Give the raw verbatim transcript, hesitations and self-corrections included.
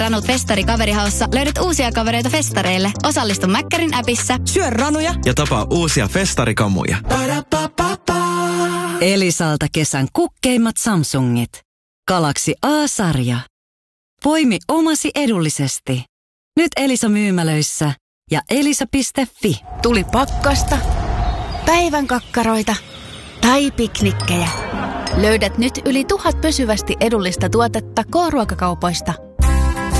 Ranut Festari kaverihaussa löydät uusia kavereita festareille. Osallistu Mäkkärin appissa. Syö ranuja ja tapaa uusia festarikamuja. Elisalta kesän kukkeimmat Samsungit. Galaxy A-sarja. Poimi omasi edullisesti. Nyt Elisa myymälöissä ja elisa piste fi. Tuli pakkasta, päivän kakkaroita tai piknikkejä. Löydät nyt yli tuhat pysyvästi edullista tuotetta K-ruokakaupoista.